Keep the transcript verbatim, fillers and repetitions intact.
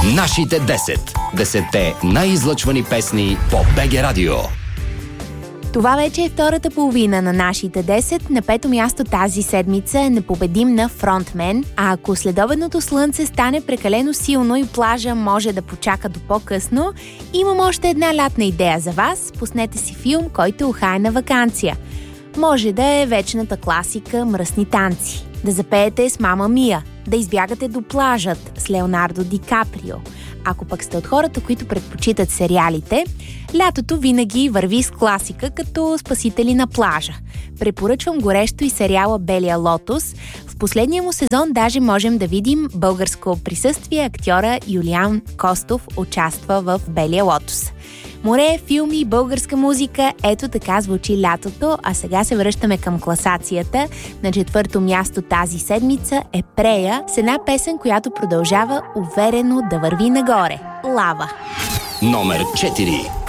Нашите десет. Десетте най-излъчвани песни по БГ Радио. Това вече е втората половина на нашите десет. На пето място тази седмица е непобедим на Фронтмен. А ако следобедното слънце стане прекалено силно и плажа може да почака до по-късно, имам още една лятна идея за вас. Пуснете си филм, който ухае на ваканция. Може да е вечната класика "Мръсни танци", да запеете с Мама Мия, да избягате до плажът с Леонардо Ди Каприо. Ако пък сте от хората, които предпочитат сериалите, лятото винаги върви с класика като "Спасители на плажа". Препоръчвам горещо и сериала "Белия лотос". В последния му сезон даже можем да видим българско присъствие. Актьора Юлиан Костов участва в "Белия лотос". Море, филми, българска музика, ето така звучи лятото, а сега се връщаме към класацията. На четвърто място тази седмица е Прея с една песен, която продължава уверено да върви нагоре. "Лава". Номер четири.